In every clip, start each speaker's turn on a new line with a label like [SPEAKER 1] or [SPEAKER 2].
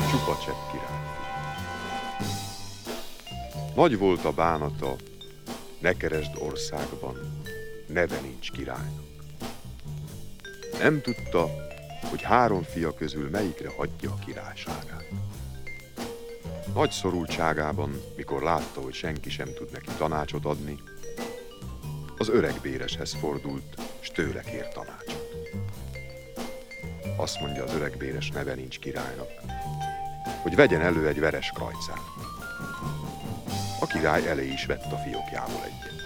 [SPEAKER 1] Csupacsepp királyfi. Nagy volt a bánata, ne keresd országban, neve nincs királynak. Nem tudta, hogy 3 fia közül melyikre hagyja a királyságát. Nagy szorultságában, mikor látta, hogy senki sem tud neki tanácsot adni, az öreg béreshez fordult, s tőle kér tanácsot. Azt mondja az öreg béres, neve nincs királynak, hogy vegyen elő egy veres krajcát. A király elé is vett a fiókjából egyet.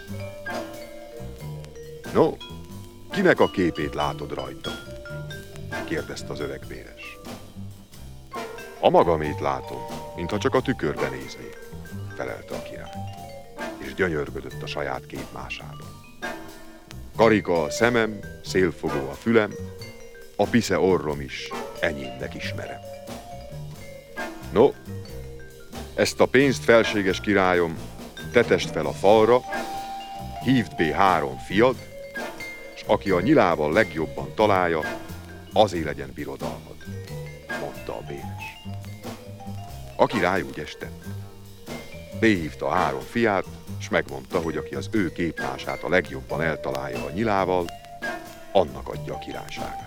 [SPEAKER 1] No, kinek a képét látod rajta? Kérdezte az öreg béres. A magamét látom, mintha csak a tükörbe néznék, felelte a király, és gyönyörködött a saját képmásában. Karika a szemem, szélfogó a fülem, a pisze orrom is, enyémnek ismerem. No, ezt a pénzt, felséges királyom, tetesd fel a falra, hívd be 3 fiad, s aki a nyilával legjobban találja, azé legyen birodalmad, mondta a béres. A király úgy estett. Behívta a 3 fiát, s megmondta, hogy aki az ő képmását a legjobban eltalálja a nyilával, annak adja a királyságát.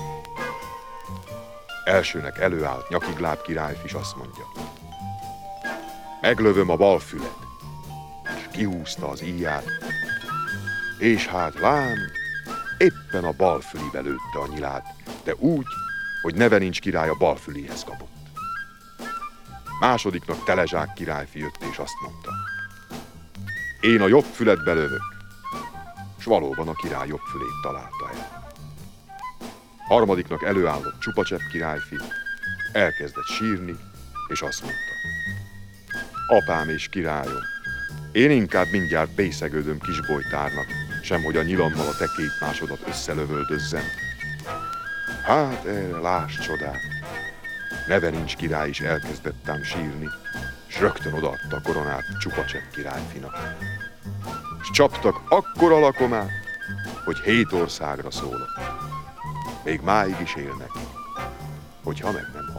[SPEAKER 1] Elsőnek előállt Nyakigláb királyfi, s azt mondja: meglövöm a bal füled, és kihúzta az íját, és hát lám, éppen a bal fülibe lőtte a nyilát, de úgy, hogy neve nincs király a bal füléhez kapott. Másodiknak Telezsák királyfi jött, és azt mondta: én a jobb füledbe lövök, s valóban a király jobb fülét találta el. Harmadiknak előállott Csupacsepp királyfi, elkezdett sírni, és azt mondta: apám és királyom, én inkább mindjárt bészegődöm kisbolytárnak, sem hogy a nyilammal a te képmásodat összelövöldözzem. Hát erre láss csodát! Neve nincs király is elkezdettem sírni, s rögtön odaadta a koronát Csupacsepp királyfinak. S csaptak akkora lakomát, hogy 7 országra szólott. Még máig is élnek, hogyha meg nem